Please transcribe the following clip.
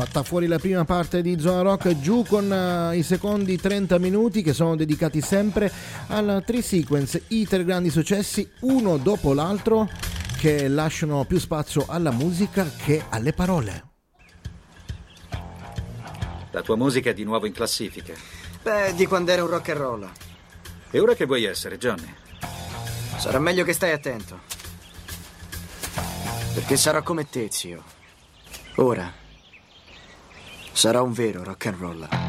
Fatta fuori la prima parte di Zona Rock, giù con i secondi 30 minuti che sono dedicati sempre al Tri-Sequence, i tre grandi successi uno dopo l'altro che lasciano più spazio alla musica che alle parole. La tua musica è di nuovo in classifica. Beh, di quando era un rock and roll. E ora che vuoi essere, Johnny? Sarà meglio che stai attento. Perché sarò come te, zio. Ora sarò un vero rock and roll.